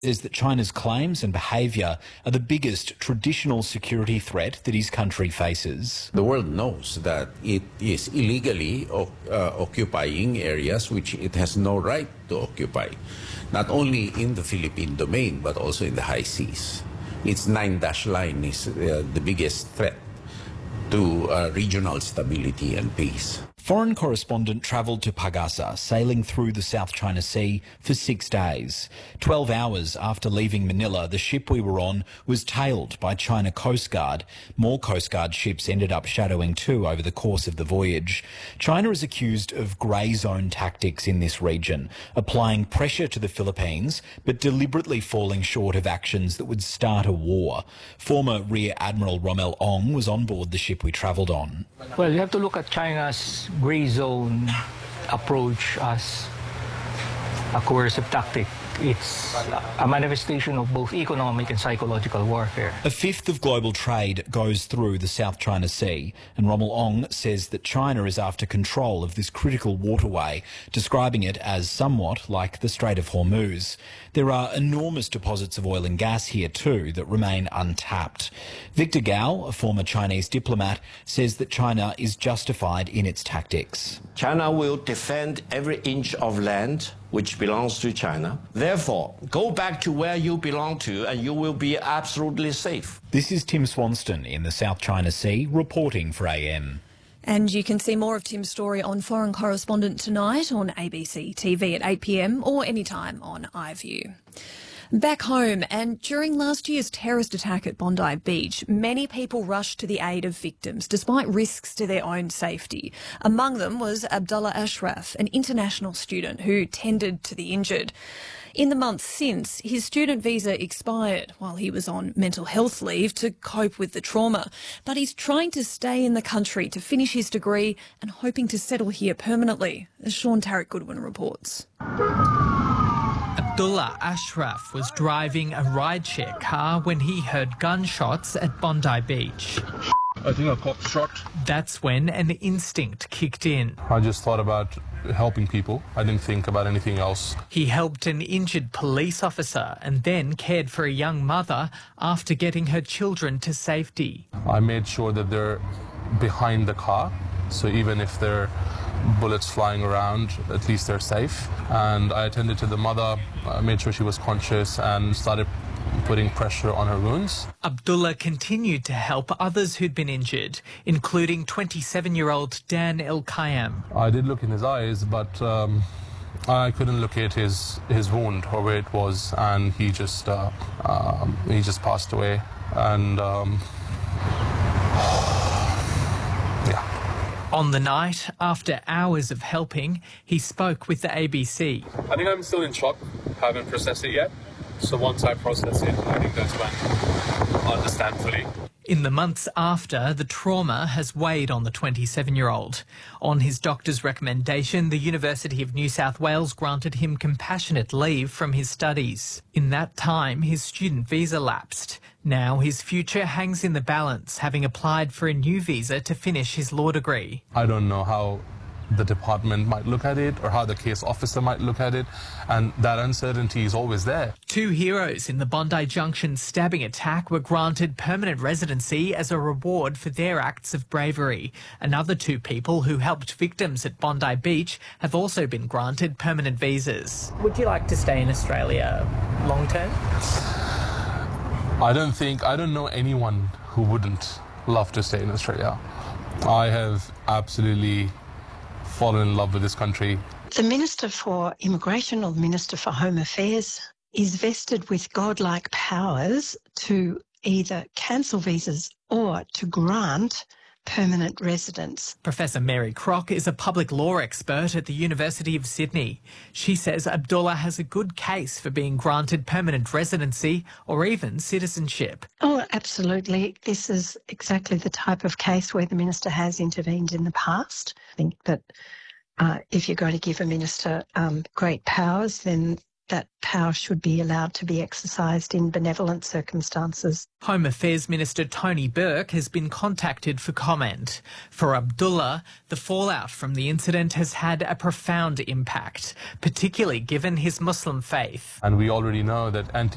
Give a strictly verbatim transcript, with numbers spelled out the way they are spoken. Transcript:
Says that China's claims and behaviour are the biggest traditional security threat that his country faces. The world knows that it is illegally uh, occupying areas which it has no right to occupy, not only in the Philippine domain but also in the high seas. Its nine-dash line is uh, the biggest threat to uh, regional stability and peace. Foreign correspondent travelled to Pagasa, sailing through the South China Sea for six days. Twelve hours after leaving Manila, the ship we were on was tailed by China Coast Guard. More Coast Guard ships ended up shadowing too over the course of the voyage. China is accused of grey zone tactics in this region, applying pressure to the Philippines, but deliberately falling short of actions that would start a war. Former Rear Admiral Rommel Ong was on board the ship we travelled on. Well, you have to look at China's grey zone approach as a coercive tactic. It's a manifestation of both economic and psychological warfare. A fifth of global trade goes through the South China Sea, and Rommel Ong says that China is after control of this critical waterway, describing it as somewhat like the Strait of Hormuz. There are enormous deposits of oil and gas here too that remain untapped. Victor Gao, a former Chinese diplomat, says that China is justified in its tactics. China will defend every inch of land which belongs to China. Therefore, go back to where you belong to and you will be absolutely safe. This is Tim Swanston in the South China Sea, reporting for A M. And you can see more of Tim's story on Foreign Correspondent tonight on A B C T V at eight p m or anytime on iView. Back home, and during last year's terrorist attack at Bondi Beach, many people rushed to the aid of victims despite risks to their own safety. Among them was Abdullah Ashraf, an international student who tended to the injured. In the months since, his student visa expired while he was on mental health leave to cope with the trauma. But he's trying to stay in the country to finish his degree and hoping to settle here permanently, as Sean Tarrant Goodwin reports. Abdullah Ashraf was driving a rideshare car when he heard gunshots at Bondi Beach. I think I got shot. That's when an instinct kicked in. I just thought about helping people. I didn't think about anything else. He helped an injured police officer and then cared for a young mother after getting her children to safety. I made sure that they're behind the car, so even if there are bullets flying around, at least they're safe. And I attended to the mother, I made sure she was conscious and started putting pressure on her wounds. Abdullah continued to help others who'd been injured, including twenty-seven-year-old Dan El-Kayam. I did look in his eyes, but um, I couldn't locate his his wound or where it was, and he just uh, um, he just passed away. And um, yeah. On the night, after hours of helping, he spoke with the A B C. I think I'm still in shock. Haven't processed it yet. So once I process it, I think that's when I'll understand fully. In the months after, the trauma has weighed on the twenty-seven-year-old. On his doctor's recommendation, the University of New South Wales granted him compassionate leave from his studies. In that time, his student visa lapsed. Now his future hangs in the balance, having applied for a new visa to finish his law degree. I don't know how the department might look at it or how the case officer might look at it, and that uncertainty is always there. Two heroes in the Bondi Junction stabbing attack were granted permanent residency as a reward for their acts of bravery. Another two people who helped victims at Bondi Beach have also been granted permanent visas. Would you like to stay in Australia long term? I don't think, I don't know anyone who wouldn't love to stay in Australia. I have absolutely fallen in love with this country. The Minister for Immigration or the Minister for Home Affairs is vested with godlike powers to either cancel visas or to grant permanent residence. Professor Mary Crock is a public law expert at the University of Sydney. She says Abdullah has a good case for being granted permanent residency or even citizenship. Oh, absolutely. This is exactly the type of case where the minister has intervened in the past. I think that uh, if you're going to give a minister um, great powers, then that power should be allowed to be exercised in benevolent circumstances. Home Affairs Minister Tony Burke has been contacted for comment. For Abdullah, the fallout from the incident has had a profound impact, particularly given his Muslim faith. And we already know that anti